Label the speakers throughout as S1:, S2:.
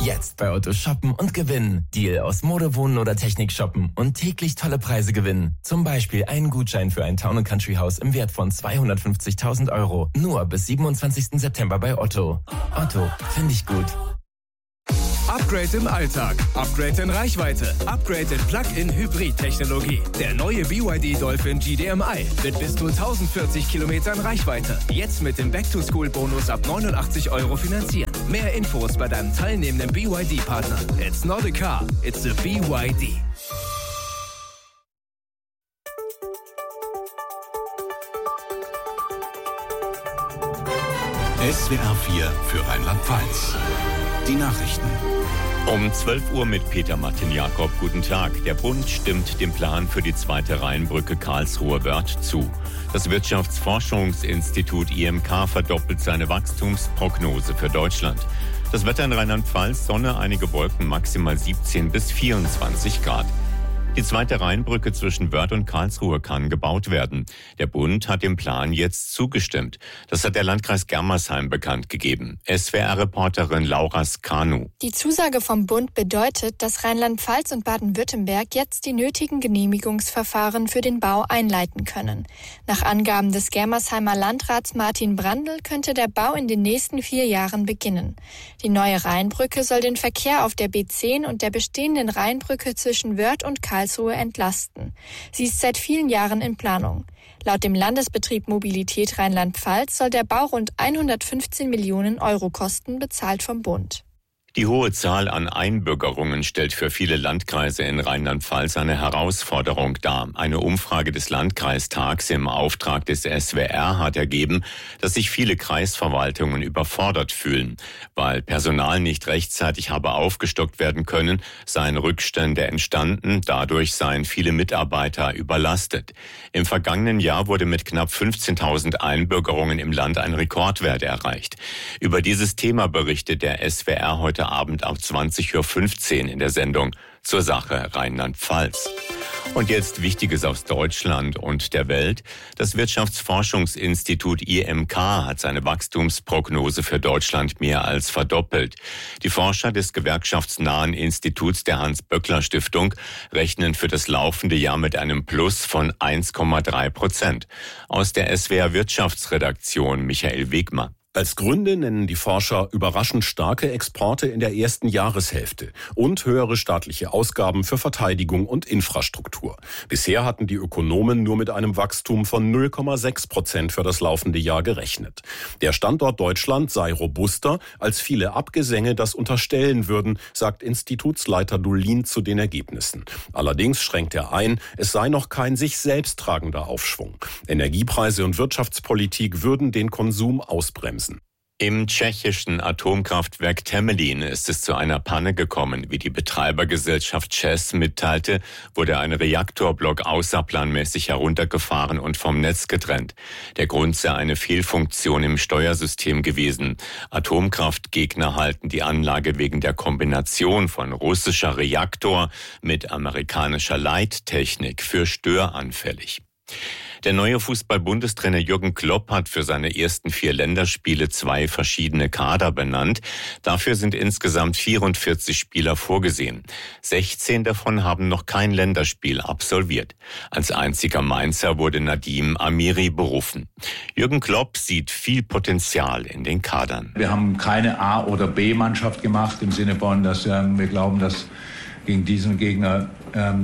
S1: Jetzt bei Otto shoppen und gewinnen. Deal aus Mode, Wohnen oder Technik shoppen und täglich tolle Preise gewinnen. Zum Beispiel einen Gutschein für ein Town & Country Haus im Wert von 250.000 €. Nur bis 27. September bei Otto. Otto, finde ich gut.
S2: Upgrade im Alltag, Upgrade in Reichweite, Upgrade in Plug-in-Hybrid-Technologie. Der neue BYD Dolphin GDMI mit bis zu 1040 Kilometern Reichweite. Jetzt mit dem Back-to-School-Bonus ab 89 € finanzieren. Mehr Infos bei deinem teilnehmenden BYD-Partner. It's not a car, it's a BYD.
S3: SWR 4 für Rheinland-Pfalz. Die Nachrichten.
S4: Um 12 Uhr mit Peter Martin Jakob. Guten Tag. Der Bund stimmt dem Plan für die zweite Rheinbrücke Karlsruhe-Wörth zu. Das Wirtschaftsforschungsinstitut IMK verdoppelt seine Wachstumsprognose für Deutschland. Das Wetter in Rheinland-Pfalz: Sonne, einige Wolken, maximal 17 bis 24 Grad. Die zweite Rheinbrücke zwischen Wörth und Karlsruhe kann gebaut werden. Der Bund hat dem Plan jetzt zugestimmt. Das hat der Landkreis Germersheim bekannt gegeben. SWR-Reporterin Laura Skanu.
S5: Die Zusage vom Bund bedeutet, dass Rheinland-Pfalz und Baden-Württemberg jetzt die nötigen Genehmigungsverfahren für den Bau einleiten können. Nach Angaben des Germersheimer Landrats Martin Brandl könnte der Bau in den nächsten 4 Jahren beginnen. Die neue Rheinbrücke soll den Verkehr auf der B10 und der bestehenden Rheinbrücke zwischen Wörth und Karlsruhe entlasten. Sie ist seit vielen Jahren in Planung. Laut dem Landesbetrieb Mobilität Rheinland-Pfalz soll der Bau rund 115 Millionen € kosten, bezahlt vom Bund.
S4: Die hohe Zahl an Einbürgerungen stellt für viele Landkreise in Rheinland-Pfalz eine Herausforderung dar. Eine Umfrage des Landkreistags im Auftrag des SWR hat ergeben, dass sich viele Kreisverwaltungen überfordert fühlen. Weil Personal nicht rechtzeitig habe aufgestockt werden können, seien Rückstände entstanden. Dadurch seien viele Mitarbeiter überlastet. Im vergangenen Jahr wurde mit knapp 15.000 Einbürgerungen im Land ein Rekordwert erreicht. Über dieses Thema berichtet der SWR heute Abend ab 20.15 Uhr in der Sendung Zur Sache Rheinland-Pfalz. Und jetzt Wichtiges aus Deutschland und der Welt. Das Wirtschaftsforschungsinstitut IMK hat seine Wachstumsprognose für Deutschland mehr als verdoppelt. Die Forscher des gewerkschaftsnahen Instituts der Hans-Böckler-Stiftung rechnen für das laufende Jahr mit einem Plus von 1,3%. Aus der SWR Wirtschaftsredaktion Michael Wegmann.
S6: Als Gründe nennen die Forscher überraschend starke Exporte in der ersten Jahreshälfte und höhere staatliche Ausgaben für Verteidigung und Infrastruktur. Bisher hatten die Ökonomen nur mit einem Wachstum von 0,6% für das laufende Jahr gerechnet. Der Standort Deutschland sei robuster, als viele Abgesänge das unterstellen würden, sagt Institutsleiter Dolin zu den Ergebnissen. Allerdings schränkt er ein, es sei noch kein sich selbst tragender Aufschwung. Energiepreise und Wirtschaftspolitik würden den Konsum ausbremsen.
S4: Im tschechischen Atomkraftwerk Temelin ist es zu einer Panne gekommen. Wie die Betreibergesellschaft ČEZ mitteilte, wurde ein Reaktorblock außerplanmäßig heruntergefahren und vom Netz getrennt. Der Grund sei eine Fehlfunktion im Steuersystem gewesen. Atomkraftgegner halten die Anlage wegen der Kombination von russischer Reaktor mit amerikanischer Leittechnik für störanfällig. Der neue Fußball-Bundestrainer Jürgen Klopp hat für seine ersten 4 Länderspiele 2 verschiedene Kader benannt. Dafür sind insgesamt 44 Spieler vorgesehen. 16 davon haben noch kein Länderspiel absolviert. Als einziger Mainzer wurde Nadim Amiri berufen. Jürgen Klopp sieht viel Potenzial in den Kadern.
S7: Wir haben keine A- oder B-Mannschaft gemacht, im Sinne von, dass wir glauben, dass gegen diesen Gegner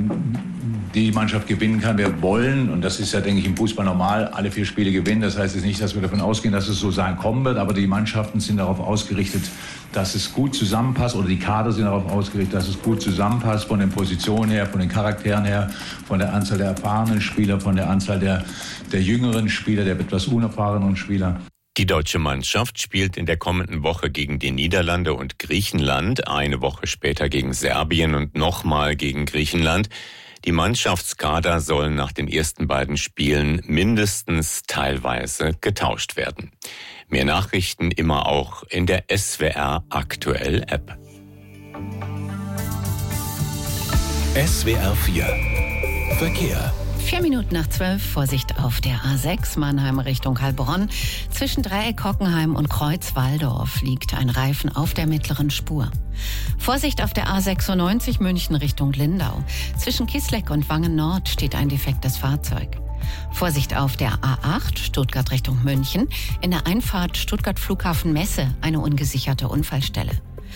S7: die Mannschaft gewinnen kann. Wir wollen, und das ist ja, denke ich, im Fußball normal, alle 4 Spiele gewinnen. Das heißt jetzt nicht, dass wir davon ausgehen, dass es so sein kommen wird, aber die Mannschaften sind darauf ausgerichtet, dass es gut zusammenpasst, oder die Kader sind darauf ausgerichtet, dass es gut zusammenpasst, von den Positionen her, von den Charakteren her, von der Anzahl der erfahrenen Spieler, von der Anzahl der jüngeren Spieler, der etwas unerfahrenen Spieler.
S4: Die deutsche Mannschaft spielt in der kommenden Woche gegen die Niederlande und Griechenland, eine Woche später gegen Serbien und nochmal gegen Griechenland. Die Mannschaftskader sollen nach den ersten beiden Spielen mindestens teilweise getauscht werden. Mehr Nachrichten immer auch in der SWR Aktuell App.
S3: SWR 4 Verkehr.
S8: 11:04. Vorsicht auf der A6 Mannheim Richtung Heilbronn. Zwischen Dreieck Hockenheim und Kreuz Walldorf liegt ein Reifen auf der mittleren Spur. Vorsicht auf der A96 München Richtung Lindau. Zwischen Kisleck und Wangen Nord steht ein defektes Fahrzeug. Vorsicht auf der A8 Stuttgart Richtung München. In der Einfahrt Stuttgart Flughafen Messe eine ungesicherte Unfallstelle.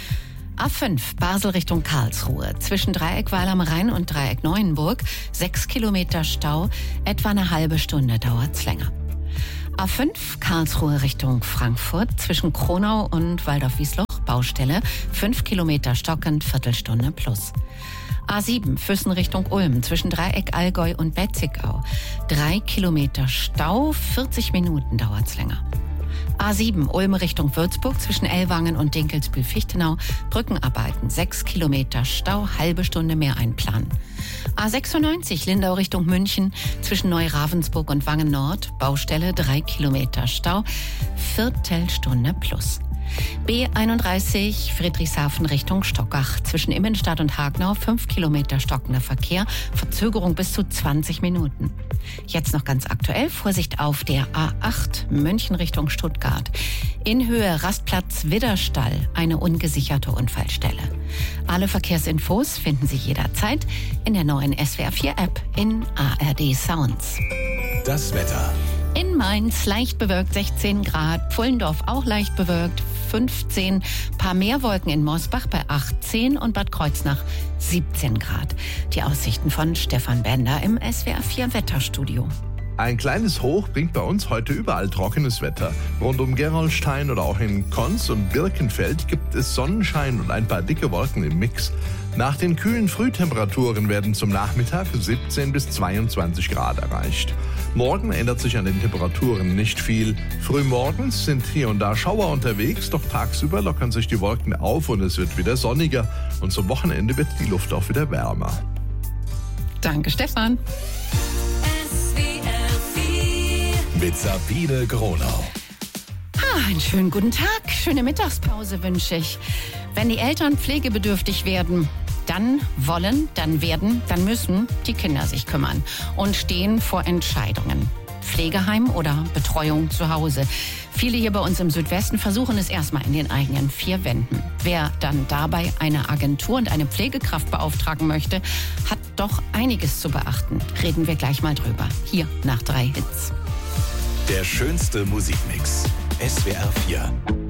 S8: A5 Basel Richtung Karlsruhe. Zwischen Dreieck Weil am Rhein und Dreieck Neuenburg 6 Kilometer Stau. Etwa eine halbe Stunde dauert's länger. A5 Karlsruhe Richtung Frankfurt. Zwischen Kronau und Waldorf-Wiesloch Baustelle. 5 Kilometer stockend, Viertelstunde plus. A7 Füssen Richtung Ulm. Zwischen Dreieck Allgäu und Betzigau. 3 Kilometer Stau, 40 Minuten dauert's länger. A7 Ulm Richtung Würzburg zwischen Ellwangen und Dinkelsbühl-Fichtenau. Brückenarbeiten, 6 Kilometer Stau, halbe Stunde mehr einplanen. A96 Lindau Richtung München zwischen Neu-Ravensburg und Wangen Nord. Baustelle, 3 Kilometer Stau, Viertelstunde plus. B31 Friedrichshafen Richtung Stockach. Zwischen Immenstadt und Hagenau 5 Kilometer stockender Verkehr. Verzögerung bis zu 20 Minuten. Jetzt noch ganz aktuell. Vorsicht auf der A8 München Richtung Stuttgart. In Höhe Rastplatz Widderstall eine ungesicherte Unfallstelle. Alle Verkehrsinfos finden Sie jederzeit in der neuen SWR4-App in ARD Sounds.
S3: Das Wetter.
S8: In Mainz leicht bewölkt 16 Grad, Pfullendorf auch leicht bewölkt 15, paar Meerwolken in Mosbach bei 18 und Bad Kreuznach 17 Grad. Die Aussichten von Stefan Bender im SWR4 Wetterstudio.
S9: Ein kleines Hoch bringt bei uns heute überall trockenes Wetter. Rund um Gerolstein oder auch in Konz und Birkenfeld gibt es Sonnenschein und ein paar dicke Wolken im Mix. Nach den kühlen Frühtemperaturen werden zum Nachmittag 17 bis 22 Grad erreicht. Morgen ändert sich an den Temperaturen nicht viel. Frühmorgens sind hier und da Schauer unterwegs, doch tagsüber lockern sich die Wolken auf und es wird wieder sonniger. Und zum Wochenende wird die Luft auch wieder wärmer.
S8: Danke, Stefan.
S3: Mit Sabine Gronau.
S8: Einen schönen guten Tag, schöne Mittagspause wünsche ich. Wenn die Eltern pflegebedürftig werden, dann wollen, dann werden, dann müssen die Kinder sich kümmern und stehen vor Entscheidungen. Pflegeheim oder Betreuung zu Hause. Viele hier bei uns im Südwesten versuchen es erstmal in den eigenen 4 Wänden. Wer dann dabei eine Agentur und eine Pflegekraft beauftragen möchte, hat doch einiges zu beachten. Reden wir gleich mal drüber. Hier nach 3 Hits.
S3: Der schönste Musikmix. SWR 4.